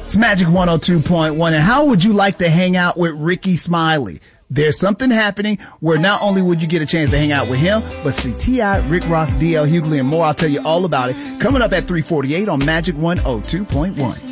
It's Magic 102.1. And how would you like to hang out with Rickey Smiley? There's something happening where not only would you get a chance to hang out with him, but see T.I., Rick Ross, D.L. Hughley, and more. I'll tell you all about it coming up at 3:48 on Magic 102.1.